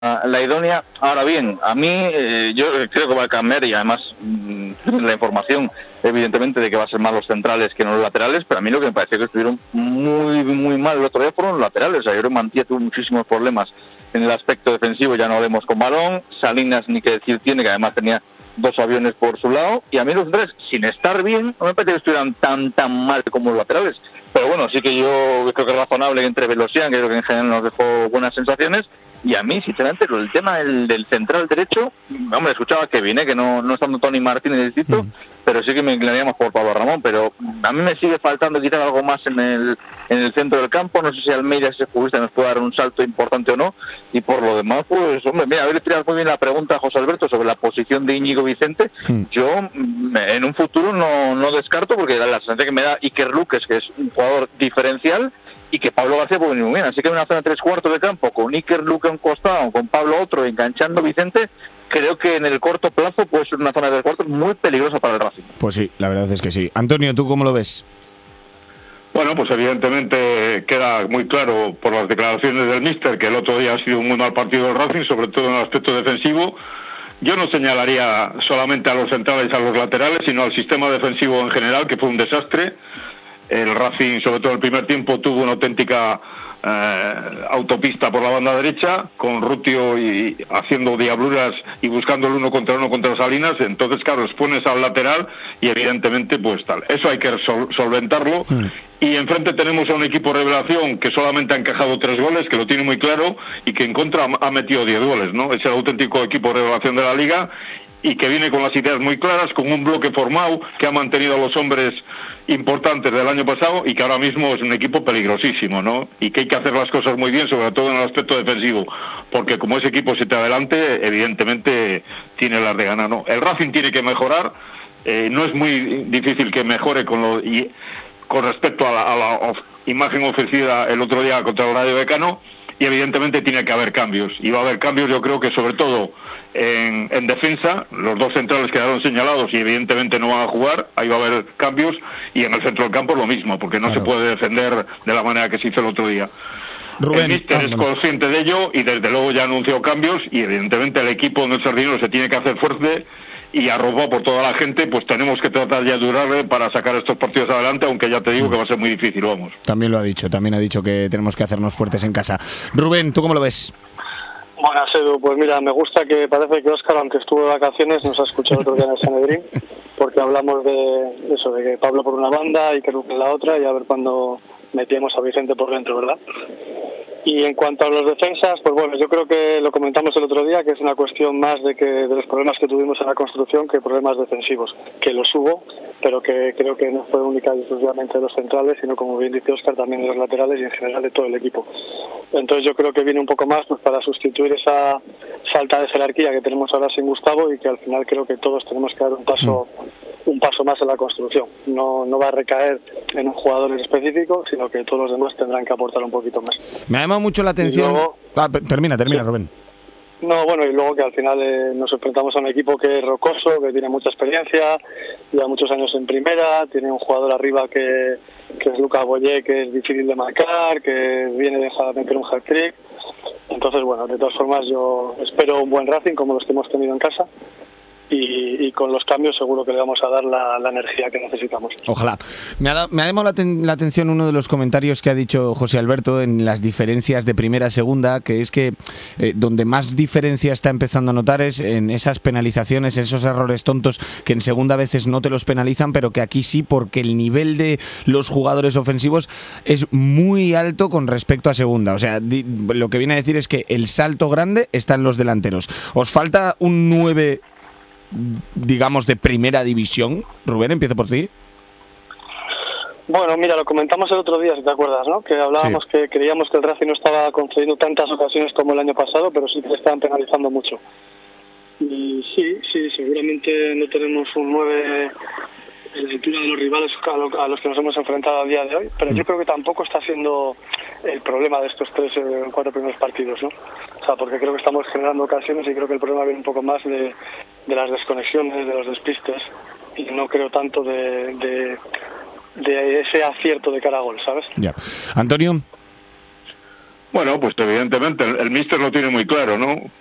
la idónea. Ahora bien, a mí yo creo que va a cambiar y además la información evidentemente de que va a ser más los centrales que no los laterales, pero a mí lo que me pareció que estuvieron muy mal el otro día fueron los laterales. O sea, yo creo que Mantilla tuvo muchísimos problemas en el aspecto defensivo, ya no hablemos con balón, Salinas ni que decir tiene, que además tenía 2 aviones por su lado, y a mí los tres, sin estar bien, no me parece que estuvieran tan mal como los laterales. Pero bueno, sí que yo creo que es razonable entre Velosian, que creo que en general nos dejó buenas sensaciones, y a mí, sinceramente, el tema del central derecho, hombre, escuchaba que viene, que no estando Tony Martínez distinto, pero sí que me inclinaría más por Pablo Ramón, pero a mí me sigue faltando quizás algo más en el centro del campo. No sé si Almeida, ese futbolista, nos puede dar un salto importante o no, y por lo demás, pues, hombre, mira, habéis tirado muy bien la pregunta a José Alberto sobre la posición de Íñigo Vicente. Yo, en un futuro, no descarto, porque la sensación que me da Iker Luques, que es un jugador diferencial, y que Pablo García puede venir muy bien. Así que en una zona de 3/4 de campo, con Iker Luque a un costado, con Pablo otro, enganchando Vicente, creo que en el corto plazo puede ser una zona de 3/4 muy peligrosa para el Racing. Pues sí, la verdad es que sí. Antonio, ¿tú cómo lo ves? Bueno, pues evidentemente queda muy claro por las declaraciones del míster que el otro día ha sido un muy mal partido del Racing, sobre todo en el aspecto defensivo. Yo no señalaría solamente a los centrales y a los laterales, sino al sistema defensivo en general, que fue un desastre. El Racing, sobre todo el primer tiempo, tuvo una auténtica autopista por la banda derecha, con Rutio y haciendo diabluras y buscando el uno contra Salinas. Entonces, claro, les pones al lateral y evidentemente pues tal. Eso hay que solventarlo. Y enfrente tenemos a un equipo revelación que solamente ha encajado 3 goles, que lo tiene muy claro, y que en contra ha metido 10 goles, ¿no? Es el auténtico equipo revelación de la Liga, y que viene con las ideas muy claras, con un bloque formado, que ha mantenido a los hombres importantes del año pasado y que ahora mismo es un equipo peligrosísimo, ¿no? Y que hay que hacer las cosas muy bien, sobre todo en el aspecto defensivo, porque como ese equipo se te adelante, evidentemente tiene las de ganar, ¿no? El Racing tiene que mejorar, no es muy difícil que mejore con respecto a la imagen ofrecida el otro día contra el Rayo Vallecano, y evidentemente tiene que haber cambios, y va a haber cambios, yo creo que sobre todo en defensa. Los 2 centrales quedaron señalados y evidentemente no van a jugar, ahí va a haber cambios, y en el centro del campo lo mismo, porque no se puede defender de la manera que se hizo el otro día. Rubén, el míster es consciente de ello y desde luego ya anunció cambios, y evidentemente el equipo en el Sardinero se tiene que hacer fuerte y arropado por toda la gente. Pues tenemos que tratar ya de durarle para sacar estos partidos adelante, aunque ya te digo que va a ser muy difícil, vamos. También ha dicho que tenemos que hacernos fuertes en casa. Rubén, ¿tú cómo lo ves? Buenas, Edu. Pues mira, me gusta que parece que Óscar, aunque estuvo de vacaciones, nos ha escuchado otro día en el Sanedrín, porque hablamos de eso, de que Pablo por una banda y que Luque en la otra, y a ver cuándo metíamos a Vicente por dentro, ¿verdad? Y en cuanto a los defensas, pues bueno, yo creo que lo comentamos el otro día, que es una cuestión más de los problemas que tuvimos en la construcción que problemas defensivos, que los hubo, pero que creo que no fue única y exclusivamente de los centrales, sino, como bien dice Óscar, también de los laterales y en general de todo el equipo. Entonces yo creo que viene un poco más pues para sustituir esa falta de jerarquía que tenemos ahora sin Gustavo, y que al final creo que todos tenemos que dar un paso más en la construcción. No va a recaer en un jugador en específico, sino que todos los demás tendrán que aportar un poquito más. Me ha llamado mucho la atención. Luego, termina, sí. Rubén. No, bueno, y luego que al final nos enfrentamos a un equipo que es rocoso, que tiene mucha experiencia, lleva muchos años en primera, tiene un jugador arriba que es Lucas Boyé, que es difícil de marcar, que viene de meter un hat-trick. Entonces, bueno, de todas formas yo espero un buen Racing como los que hemos tenido en casa. Y con los cambios seguro que le vamos a dar la energía que necesitamos. Ojalá. Me ha llamado la atención uno de los comentarios que ha dicho José Alberto en las diferencias de primera a segunda, que es que donde más diferencia está empezando a notar es en esas penalizaciones, esos errores tontos que en segunda a veces no te los penalizan, pero que aquí sí, porque el nivel de los jugadores ofensivos es muy alto con respecto a segunda. O sea, lo que viene a decir es que el salto grande está en los delanteros. ¿Os falta un 9, digamos, de primera división? Rubén, empiezo por ti. Bueno, mira, lo comentamos el otro día, si te acuerdas, ¿no? Que hablábamos que creíamos que el Racing no estaba concediendo tantas ocasiones como el año pasado, pero sí que le estaban penalizando mucho. Y sí, seguramente no tenemos un 9 en la altura de los rivales a los que nos hemos enfrentado a día de hoy, pero yo creo que tampoco está siendo el problema de estos 3 o 4 primeros partidos, ¿no? O sea, porque creo que estamos generando ocasiones y creo que el problema viene un poco más de las desconexiones, de los despistes, y no creo tanto de ese acierto de cara a gol, ¿sabes? Ya. Antonio. Bueno, pues evidentemente el míster lo tiene muy claro, ¿no?